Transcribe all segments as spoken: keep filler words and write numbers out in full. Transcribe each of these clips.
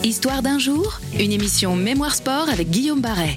Histoire d'un jour, une émission Mémoire Sport avec Guillaume Barret.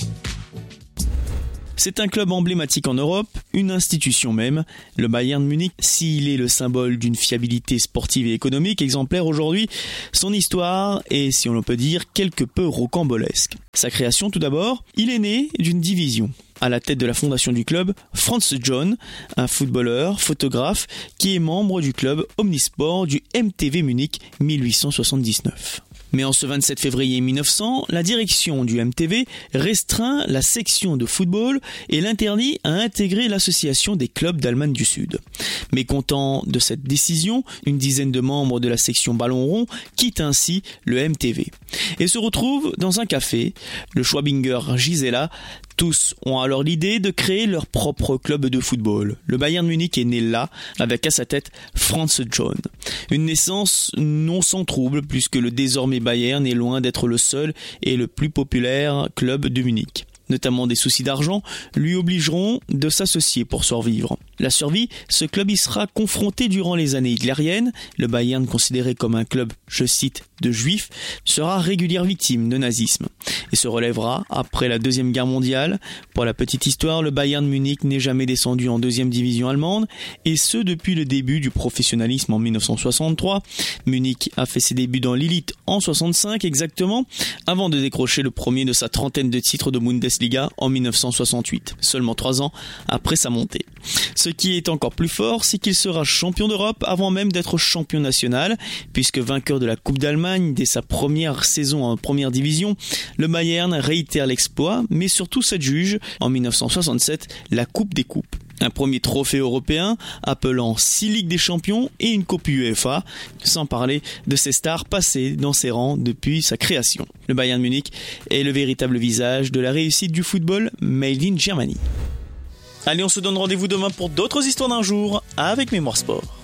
C'est un club emblématique en Europe, une institution même. Le Bayern Munich, s'il est le symbole d'une fiabilité sportive et économique exemplaire aujourd'hui, son histoire est, si on le peut dire, quelque peu rocambolesque. Sa création tout d'abord, il est né d'une division. À la tête de la fondation du club, Franz John, un footballeur, photographe, qui est membre du club Omnisport du M T V Munich mille huit cent soixante-dix-neuf. Mais en ce vingt-sept février mille neuf cents, la direction du M T V restreint la section de football et l'interdit à intégrer l'association des clubs d'Allemagne du Sud. Mécontent de cette décision, une dizaine de membres de la section ballon rond quittent ainsi le M T V et se retrouvent dans un café, le Schwabinger Gisela. Tous ont alors l'idée de créer leur propre club de football. Le Bayern Munich est né là, avec à sa tête Franz John. Une naissance non sans trouble, puisque le désormais Bayern est loin d'être le seul et le plus populaire club de Munich. Notamment des soucis d'argent, lui obligeront de s'associer pour survivre. La survie, ce club y sera confronté durant les années hitlériennes. Le Bayern, considéré comme un club, je cite, de juifs, sera régulière victime de nazisme et se relèvera après la Deuxième Guerre mondiale. Pour la petite histoire, le Bayern Munich n'est jamais descendu en deuxième division allemande, et ce depuis le début du professionnalisme en mille neuf cent soixante-trois. Munich a fait ses débuts dans l'élite en soixante-cinq exactement, avant de décrocher le premier de sa trentaine de titres de Bundesliga en mille neuf cent soixante-huit, seulement trois ans après sa montée. Ce qui est encore plus fort, c'est qu'il sera champion d'Europe avant même d'être champion national, puisque vainqueur de la Coupe d'Allemagne dès sa première saison en première division, le Bayern réitère l'exploit, mais surtout s'adjuge en mille neuf cent soixante-sept la Coupe des Coupes. Un premier trophée européen appelant six Ligues des Champions et une Coupe UEFA, sans parler de ses stars passées dans ses rangs depuis sa création. Le Bayern Munich est le véritable visage de la réussite du football made in Germany. Allez, on se donne rendez-vous demain pour d'autres histoires d'un jour avec Mémoire Sport.